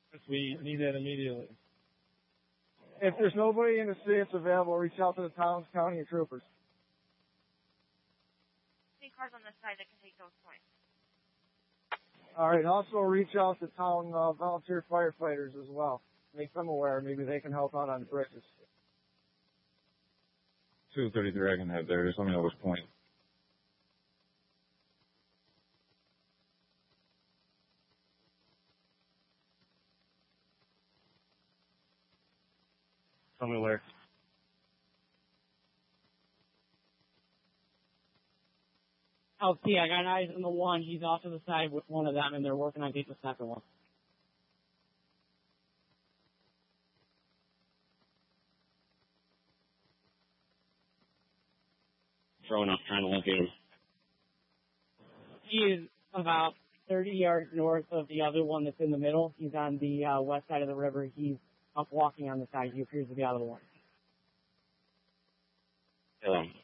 We need that immediately. If there's nobody in the city that's available, reach out to the towns, county, and troopers. Any cars on this side that can take those points? All right. Also, reach out to town volunteer firefighters as well. Make them aware. Maybe they can help out on bridges. 233 I can have there. Just let me know which point. Tell me where. LT, I got eyes on the one. He's off to the side with one of them, and they're working on getting the second one. Throwing up, trying to locate him. He is about 30 yards north of the other one that's in the middle. He's on the west side of the river. He's up walking on the side. He appears to be out of the one.